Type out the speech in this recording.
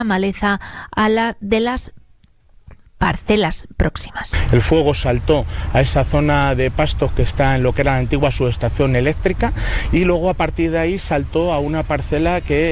maleza a la de las parcelas próximas. El fuego saltó a esa zona de pastos que está en lo que era la antigua subestación eléctrica y luego a partir de ahí saltó a una parcela que